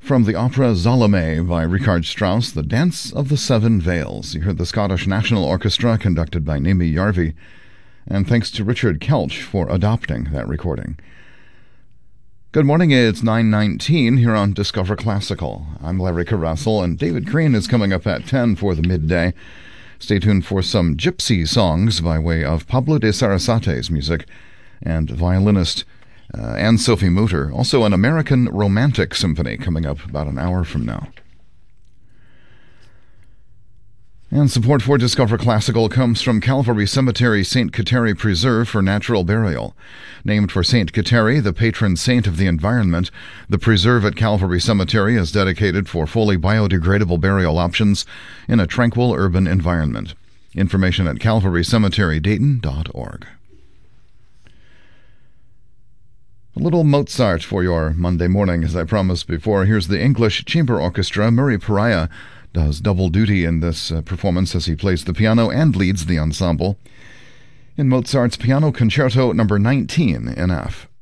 From the opera Salome by Richard Strauss, The Dance of the Seven Veils. You heard the Scottish National Orchestra conducted by Naomi Jarvi, and thanks to Richard Kelch for adopting that recording. Good morning, it's 9:19 here on Discover Classical. I'm Larry Carruthel, and David Crane is coming up at 10 for the midday. Stay tuned for some gypsy songs by way of Pablo de Sarasate's music and violinist Anne-Sophie Mutter. Also an American Romantic Symphony coming up about an hour from now. And support for Discover Classical comes from Calvary Cemetery St. Kateri Preserve for Natural Burial. Named for St. Kateri, the patron saint of the environment, the preserve at Calvary Cemetery is dedicated for fully biodegradable burial options in a tranquil urban environment. Information at calvarycemeterydayton.org. A little Mozart for your Monday morning, as I promised before. Here's the English Chamber Orchestra. Murray Pariah does double duty in this performance as he plays the piano and leads the ensemble in Mozart's Piano Concerto No. 19 in F.